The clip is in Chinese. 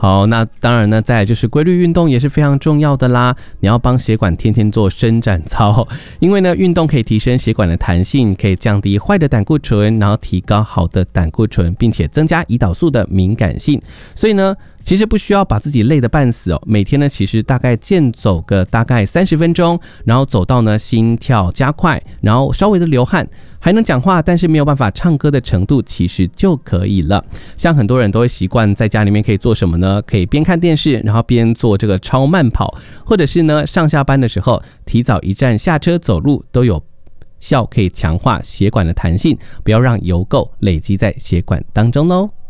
好，那当然呢，再来就是规律运动也是非常重要的啦。你要帮血管天天做伸展操，因为呢，运动可以提升血管的弹性，可以降低坏的胆固醇，然后提高好的胆固醇，并且增加胰岛素的敏感性。所以呢，其实不需要把自己累得半死哦。每天呢，其实大概健走个大概30分钟，然后走到呢心跳加快，然后稍微的流汗。还能讲话，但是没有办法唱歌的程度，其实就可以了。像很多人都会习惯在家里面可以做什么呢？可以边看电视，然后边做这个超慢跑，或者是呢上下班的时候提早一站下车走路，都有效可以强化血管的弹性，不要让油垢累积在血管当中咯。